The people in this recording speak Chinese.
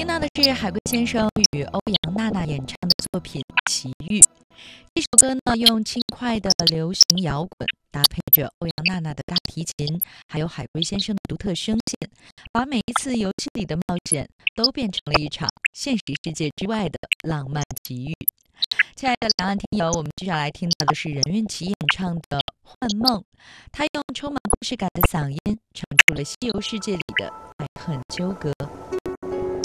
听到的是海龟先生与欧阳娜娜演唱的作品《奇遇》。这首歌呢，用轻快的流行摇滚搭配着欧阳娜娜的大提琴，还有海龟先生的独特声线，把每一次游戏里的冒险都变成了一场现实世界之外的浪漫奇遇。亲爱的两岸听友，我们接下来听到的是任运琪演唱的《幻梦》，他用充满故事感的嗓音唱出了西游世界里的爱恨纠葛。